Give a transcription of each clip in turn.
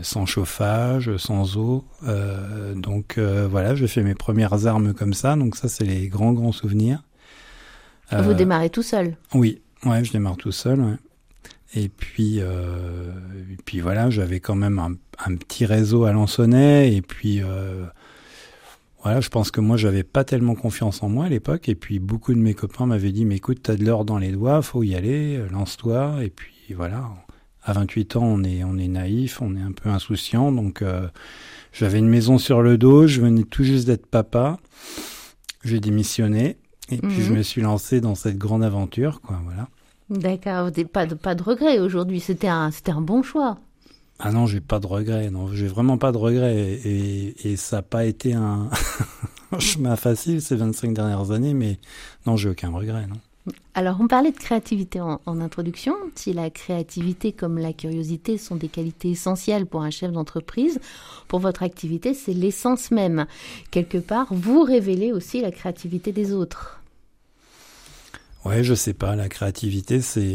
sans chauffage, sans eau. Donc voilà, j'ai fait mes premières armes comme ça. Donc ça, c'est les grands souvenirs. Vous démarrez tout seul? Oui, ouais, je démarre tout seul. Ouais. Et puis voilà, j'avais quand même un petit réseau à Lansonnais. Et puis voilà, je pense que moi, j'avais pas tellement confiance en moi à l'époque. Et puis beaucoup de mes copains m'avaient dit, mais écoute, t'as de l'or dans les doigts, faut y aller, lance-toi. Et puis voilà, à 28 ans, on est naïf, on est un peu insouciant. Donc j'avais une maison sur le dos, je venais tout juste d'être papa. J'ai démissionné. Et puis je me suis lancé dans cette grande aventure, quoi, voilà. D'accord, pas de regret aujourd'hui, c'était un bon choix. Ah non, j'ai pas de regrets, non, j'ai vraiment pas de regrets. Et ça n'a pas été un chemin facile ces 25 dernières années, mais non, j'ai aucun regret, non. Alors, on parlait de créativité en introduction. Si la créativité comme la curiosité sont des qualités essentielles pour un chef d'entreprise, pour votre activité, c'est l'essence même. Quelque part, vous révélez aussi la créativité des autres. Ouais, je sais pas, la créativité, c'est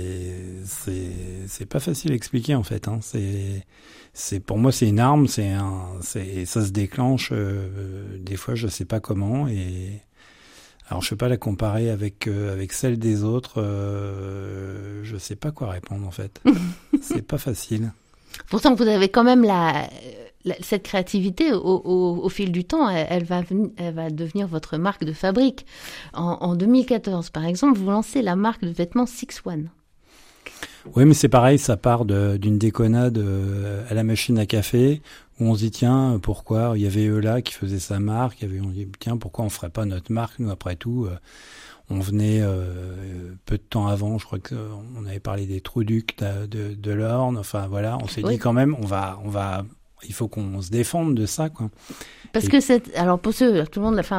pas facile à expliquer en fait, hein. Pour moi, c'est une arme, ça se déclenche des fois, je sais pas comment. Et alors, je ne peux pas la comparer avec celle des autres. Je ne sais pas quoi répondre, en fait. C'est pas facile. Pourtant, vous avez quand même cette créativité. Au fil du temps, elle va devenir votre marque de fabrique. En 2014, par exemple, vous lancez la marque de vêtements 6-1. Oui, mais c'est pareil, ça part d'une déconnade à la machine à café, où on se dit, tiens, pourquoi? Il y avait eux là qui faisaient sa marque, on dit, tiens, pourquoi on ferait pas notre marque? Nous, après tout, on venait peu de temps avant, je crois qu'on avait parlé des Trouducs de l'Orne, enfin voilà, on s'est dit quand même, il faut qu'on se défende de ça, quoi. Parce que alors pour tout le monde,